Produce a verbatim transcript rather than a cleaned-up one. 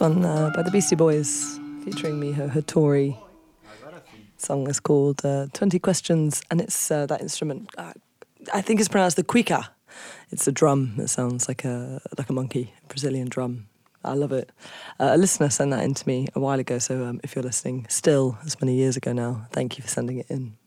one uh, by the Beastie Boys, featuring Miho Hattori. Song is called uh, twenty Questions, and it's uh, that instrument, uh, I think it's pronounced the cuica. It's a drum that sounds like a like a monkey, a Brazilian drum. I love it. Uh, a listener sent that in to me a while ago, so um, if you're listening still, as many years ago now, thank you for sending it in.